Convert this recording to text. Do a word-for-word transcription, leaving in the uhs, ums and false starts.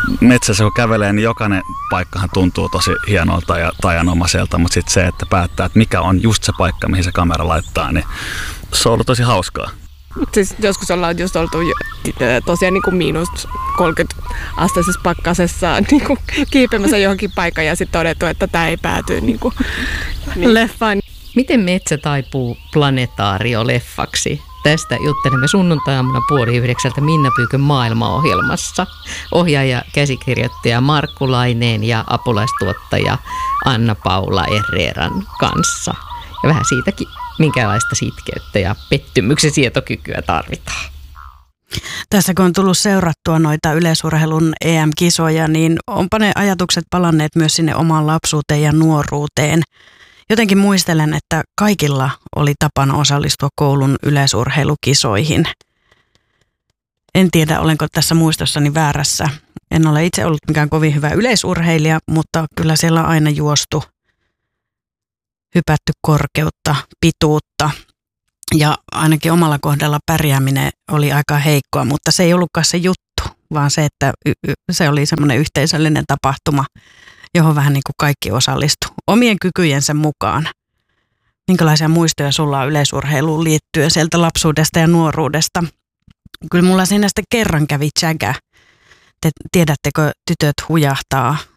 metsässä kun kävelee, niin jokainen paikkahan tuntuu tosi hienolta ja tajanomaiselta, mutta sitten se, että päättää, että mikä on just se paikka, mihin se kamera laittaa, niin se on ollut tosi hauskaa. Siis joskus ollaan just oltu tosiaan niin kuin miinus kolmekymmentä asteisessa pakkasessa niin kuin kiipeämässä johonkin paikkaan ja sitten todettu, että tämä ei pääty niin kuin niin. leffaan. Miten metsä taipuu planetaario-leffaksi? Tästä juttelemme sunnuntai-aamuna puoli yhdeksältä Minna Pyykön maailmaohjelmassa. Ohjaaja, käsikirjoittaja Markku Laineen ja apulaistuottaja Anna-Paula Herreran kanssa. Ja vähän siitäkin, minkälaista sitkeyttä ja pettymyksen sietokykyä tarvitaan. Tässä kun on tullut seurattua noita yleisurheilun E M-kisoja, niin onpa ne ajatukset palanneet myös sinne omaan lapsuuteen ja nuoruuteen. Jotenkin muistelen, että kaikilla oli tapana osallistua koulun yleisurheilukisoihin. En tiedä, olenko tässä muistossani väärässä. En ole itse ollut mikään kovin hyvä yleisurheilija, mutta kyllä siellä on aina juostu, hypätty korkeutta, pituutta. Ja ainakin omalla kohdalla pärjääminen oli aika heikkoa, mutta se ei ollutkaan se juttu, vaan se, että se oli semmoinen yhteisöllinen tapahtuma, johon vähän niin kuin kaikki osallistui omien kykyjensä mukaan. Minkälaisia muistoja sulla on yleisurheiluun liittyen sieltä lapsuudesta ja nuoruudesta? Kyllä mulla siinä sitten kerran kävi jägä. Te tiedättekö, tytöt hujahtaa